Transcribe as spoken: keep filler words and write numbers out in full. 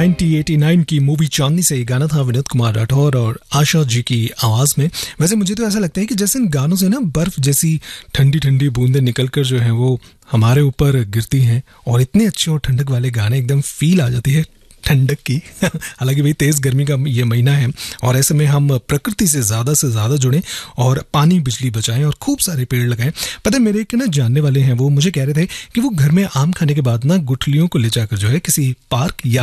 उन्नीस सौ नवासी की मूवी चांदनी से ये गाना था विनोद कुमार राठौर और आशा जी की आवाज में। वैसे मुझे तो ऐसा लगता है कि जैसे इन गानों से ना बर्फ जैसी ठंडी ठंडी बूंदें निकलकर जो है वो हमारे ऊपर गिरती हैं और इतने अच्छे और ठंडक वाले गाने, एकदम फील आ जाती है ठंडक की। हालांकि भाई तेज गर्मी का ये महीना है और ऐसे में हम प्रकृति से ज़्यादा से ज़्यादा जुड़ें और पानी बिजली बचाएं और खूब सारे पेड़ लगाएं। पता है मेरे एक ना जानने वाले हैं, वो मुझे कह रहे थे कि वो घर में आम खाने के बाद ना गुठलियों को ले जाकर जो है किसी पार्क या